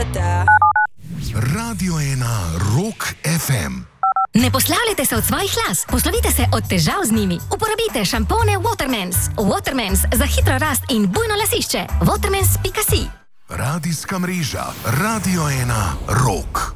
Radio 1 Rock FM. Ne poslavljajte se od svojih las, poslovite se od težav z njimi. Uporabite šampone Watermans. Watermans za hitro rast in bujno lasišče. Watermans.si. Radijska mreža Radio 1 Rock.